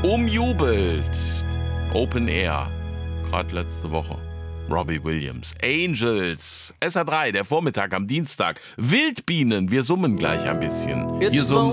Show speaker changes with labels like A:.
A: Umjubelt. Open Air. Gerade letzte Woche. Robbie Williams. Angels. SA3, der Vormittag am Dienstag. Wildbienen. Wir summen gleich ein bisschen. Hier summt